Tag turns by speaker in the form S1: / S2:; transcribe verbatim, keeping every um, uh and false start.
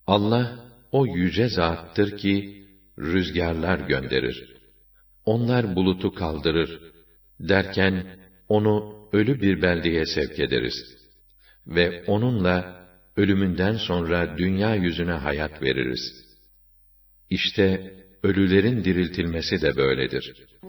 S1: Allah o yüce zattır ki rüzgarlar gönderir. Onlar bulutu kaldırır. Derken onu ölü bir beldeye sevk ederiz. Ve onunla ölümünden sonra dünya yüzüne hayat veririz. İşte ölülerin diriltilmesi de böyledir.